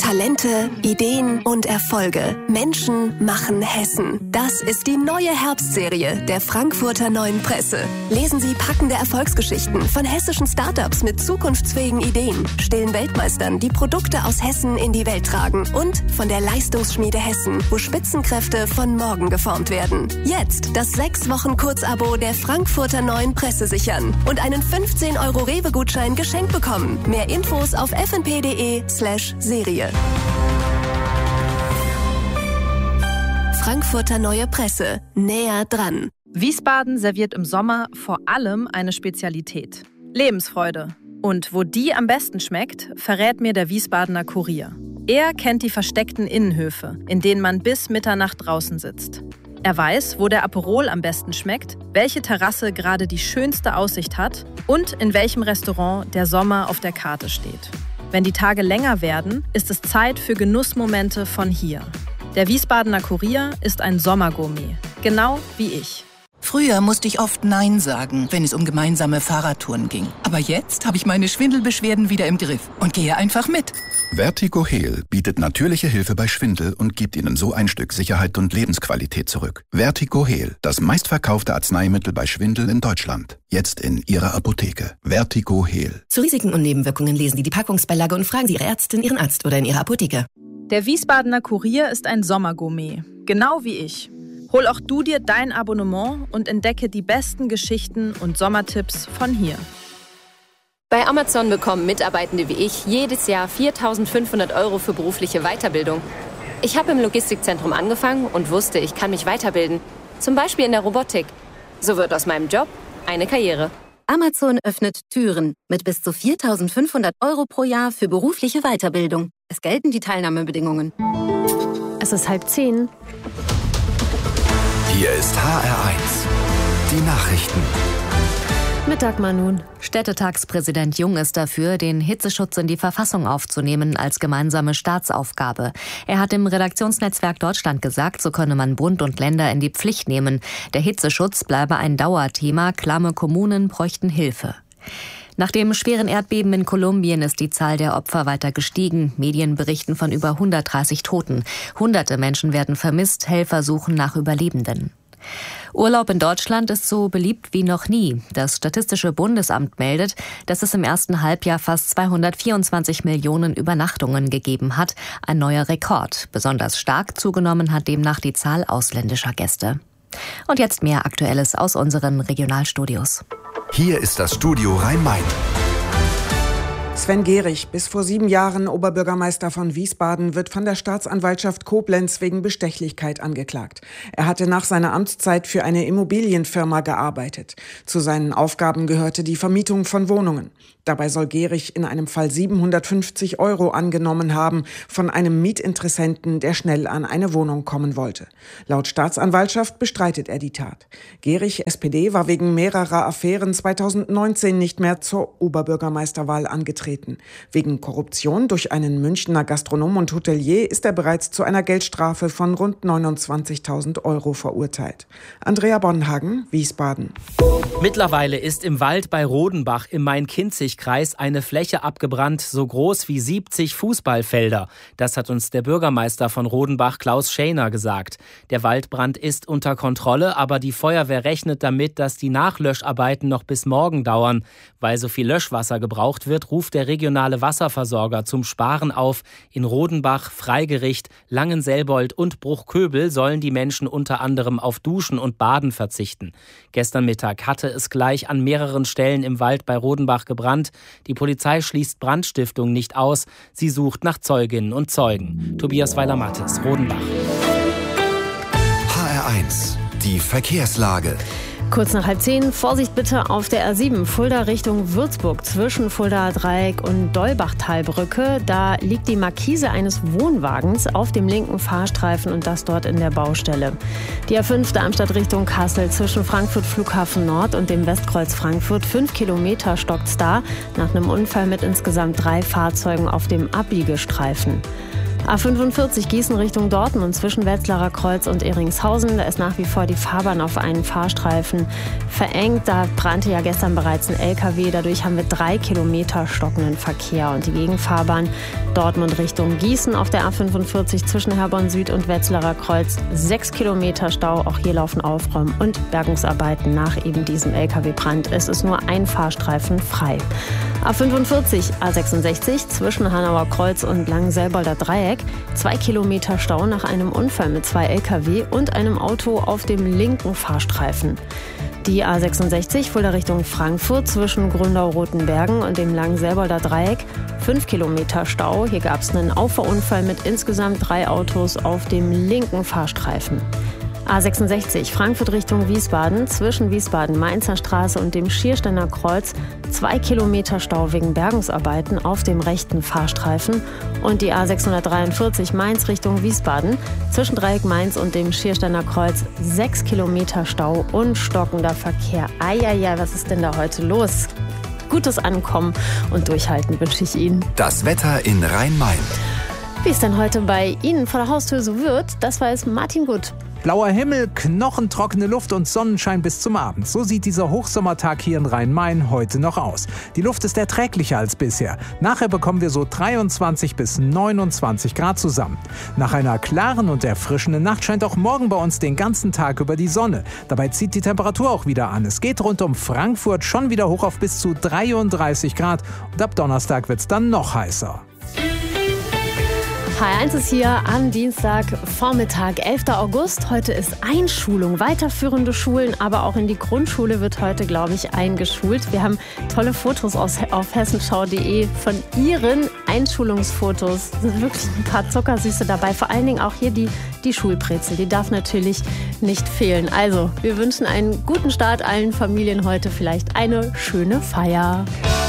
Talente, Ideen und Erfolge. Menschen machen Hessen. Das ist die neue Herbstserie der Frankfurter Neuen Presse. Lesen Sie packende Erfolgsgeschichten von hessischen Startups mit zukunftsfähigen Ideen, stillen Weltmeistern, die Produkte aus Hessen in die Welt tragen und von der Leistungsschmiede Hessen, wo Spitzenkräfte von morgen geformt werden. Jetzt das 6-Wochen-Kurzabo der Frankfurter Neuen Presse sichern und einen 15 € Rewe-Gutschein geschenkt bekommen. Mehr Infos auf fnp.de/Serie. Frankfurter Neue Presse. Näher dran. Wiesbaden serviert im Sommer vor allem eine Spezialität: Lebensfreude. Und wo die am besten schmeckt, verrät mir der Wiesbadener Kurier. Er kennt die versteckten Innenhöfe, in denen man bis Mitternacht draußen sitzt. Er weiß, wo der Aperol am besten schmeckt, welche Terrasse gerade die schönste Aussicht hat und in welchem Restaurant der Sommer auf der Karte steht. Wenn die Tage länger werden, ist es Zeit für Genussmomente von hier. Der Wiesbadener Kurier ist ein Sommergourmet, genau wie ich. Früher musste ich oft Nein sagen, wenn es um gemeinsame Fahrradtouren ging. Aber jetzt habe ich meine Schwindelbeschwerden wieder im Griff und gehe einfach mit. Vertigo Heal bietet natürliche Hilfe bei Schwindel und gibt Ihnen so ein Stück Sicherheit und Lebensqualität zurück. Vertigo Heal, das meistverkaufte Arzneimittel bei Schwindel in Deutschland. Jetzt in Ihrer Apotheke. Vertigo Heal. Zu Risiken und Nebenwirkungen lesen Sie die Packungsbeilage und fragen Sie Ihre Ärztin, Ihren Arzt oder in Ihrer Apotheke. Der Wiesbadener Kurier ist ein Sommergourmet, genau wie ich. Hol auch du dir dein Abonnement und entdecke die besten Geschichten und Sommertipps von hier. Bei Amazon bekommen Mitarbeitende wie ich jedes Jahr 4.500 € für berufliche Weiterbildung. Ich habe im Logistikzentrum angefangen und wusste, ich kann mich weiterbilden. Zum Beispiel in der Robotik. So wird aus meinem Job eine Karriere. Amazon öffnet Türen mit bis zu 4.500 € pro Jahr für berufliche Weiterbildung. Es gelten die Teilnahmebedingungen. Es ist 9:30. Hier ist HR1, die Nachrichten. Mittag, Manun. Städtetagspräsident Jung ist dafür, den Hitzeschutz in die Verfassung aufzunehmen als gemeinsame Staatsaufgabe. Er hat im Redaktionsnetzwerk Deutschland gesagt, so könne man Bund und Länder in die Pflicht nehmen. Der Hitzeschutz bleibe ein Dauerthema, klamme Kommunen bräuchten Hilfe. Nach dem schweren Erdbeben in Kolumbien ist die Zahl der Opfer weiter gestiegen. Medien berichten von über 130 Toten. Hunderte Menschen werden vermisst, Helfer suchen nach Überlebenden. Urlaub in Deutschland ist so beliebt wie noch nie. Das Statistische Bundesamt meldet, dass es im ersten Halbjahr fast 224 Millionen Übernachtungen gegeben hat. Ein neuer Rekord. Besonders stark zugenommen hat demnach die Zahl ausländischer Gäste. Und jetzt mehr Aktuelles aus unseren Regionalstudios. Hier ist das Studio Rhein-Main. Sven Gehrig, bis vor 7 Jahren Oberbürgermeister von Wiesbaden, wird von der Staatsanwaltschaft Koblenz wegen Bestechlichkeit angeklagt. Er hatte nach seiner Amtszeit für eine Immobilienfirma gearbeitet. Zu seinen Aufgaben gehörte die Vermietung von Wohnungen. Dabei soll Gehrig in einem Fall 750 € angenommen haben von einem Mietinteressenten, der schnell an eine Wohnung kommen wollte. Laut Staatsanwaltschaft bestreitet er die Tat. Gehrig, SPD, war wegen mehrerer Affären 2019 nicht mehr zur Oberbürgermeisterwahl angetreten. Wegen Korruption durch einen Münchner Gastronom und Hotelier ist er bereits zu einer Geldstrafe von rund 29.000 € verurteilt. Andrea Bonhagen, Wiesbaden. Mittlerweile ist im Wald bei Rodenbach im Main-Kinzig-Kreis eine Fläche abgebrannt, so groß wie 70 Fußballfelder. Das hat uns der Bürgermeister von Rodenbach, Klaus Schäner, gesagt. Der Waldbrand ist unter Kontrolle, aber die Feuerwehr rechnet damit, dass die Nachlöscharbeiten noch bis morgen dauern. Weil so viel Löschwasser gebraucht wird, ruft der regionale Wasserversorger zum Sparen auf. In Rodenbach, Freigericht, Langenselbold und Bruchköbel sollen die Menschen unter anderem auf Duschen und Baden verzichten. Gestern Mittag hatte es gleich an mehreren Stellen im Wald bei Rodenbach gebrannt. Die Polizei schließt Brandstiftung nicht aus. Sie sucht nach Zeuginnen und Zeugen. Tobias Weiler-Mattes, Rodenbach. HR1, die Verkehrslage. Kurz nach 9:30, Vorsicht bitte auf der R7, Fulda Richtung Würzburg, zwischen Fuldaer Dreieck und Dolbachtalbrücke. Da liegt die Markise eines Wohnwagens auf dem linken Fahrstreifen und das dort in der Baustelle. Die R5 Darmstadt Richtung Kassel, zwischen Frankfurt Flughafen Nord und dem Westkreuz Frankfurt, 5 Kilometer stockt's da, nach einem Unfall mit insgesamt 3 Fahrzeugen auf dem Abbiegestreifen. A45 Gießen Richtung Dortmund zwischen Wetzlarer Kreuz und Ehringshausen. Da ist nach wie vor die Fahrbahn auf einen Fahrstreifen verengt. Da brannte ja gestern bereits ein LKW. Dadurch haben wir 3 Kilometer stockenden Verkehr. Und die Gegenfahrbahn Dortmund Richtung Gießen auf der A45 zwischen Herborn Süd und Wetzlarer Kreuz. 6 Kilometer Stau. Auch hier laufen Aufräum- und Bergungsarbeiten nach eben diesem LKW-Brand. Es ist nur ein Fahrstreifen frei. A45 A66 zwischen Hanauer Kreuz und Langenselbolder Dreieck. 2 Kilometer Stau nach einem Unfall mit 2 LKW und einem Auto auf dem linken Fahrstreifen. Die A66 Fulda Richtung Frankfurt zwischen Gründau-Rotenbergen und dem Langenselbolder Dreieck. 5 Kilometer Stau. Hier gab es einen Auffahrunfall mit insgesamt 3 Autos auf dem linken Fahrstreifen. A66 Frankfurt Richtung Wiesbaden zwischen Wiesbaden-Mainzer Straße und dem Schiersteiner Kreuz. 2 Kilometer Stau wegen Bergungsarbeiten auf dem rechten Fahrstreifen. Und die A643 Mainz Richtung Wiesbaden zwischen Dreieck Mainz und dem Schiersteiner Kreuz. 6 Kilometer Stau und stockender Verkehr. Eieiei, was ist denn da heute los? Gutes Ankommen und Durchhalten wünsche ich Ihnen. Das Wetter in Rhein-Main. Wie es denn heute bei Ihnen vor der Haustür so wird, das weiß Martin Gut. Blauer Himmel, knochentrockene Luft und Sonnenschein bis zum Abend. So sieht dieser Hochsommertag hier in Rhein-Main heute noch aus. Die Luft ist erträglicher als bisher. Nachher bekommen wir so 23 bis 29 Grad zusammen. Nach einer klaren und erfrischenden Nacht scheint auch morgen bei uns den ganzen Tag über die Sonne. Dabei zieht die Temperatur auch wieder an. Es geht rund um Frankfurt schon wieder hoch auf bis zu 33 Grad. Und ab Donnerstag wird es dann noch heißer. H1 ist hier am Dienstagvormittag, 11. August. Heute ist Einschulung. Weiterführende Schulen, aber auch in die Grundschule wird heute, glaube ich, eingeschult. Wir haben tolle Fotos auf hessenschau.de von Ihren Einschulungsfotos. Es sind wirklich ein paar Zuckersüße dabei. Vor allen Dingen auch hier die Schulbrezel. Die darf natürlich nicht fehlen. Also, wir wünschen einen guten Start allen Familien heute. Vielleicht eine schöne Feier.